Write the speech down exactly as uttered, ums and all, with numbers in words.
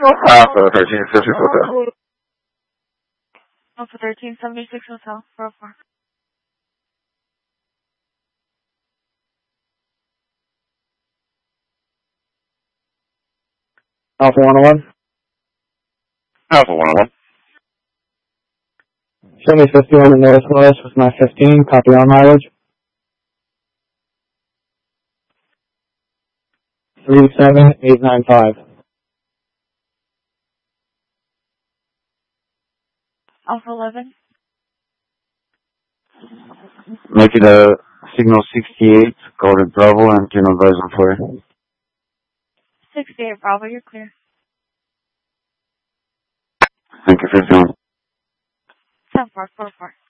Alpha thirteen seventy-six Hotel. Alpha thirteen seventy-six Hotel, four oh four. Alpha one oh one. Alpha one oh one. Show me fifty-one in Northwest with my fifteen, copy on mileage. three seven eight nine five. Alpha eleven. Make it a signal sixty-eight, call it Bravo, and can advise on for you. sixty-eight Bravo, you're clear. Thank you for your time. seven four four four.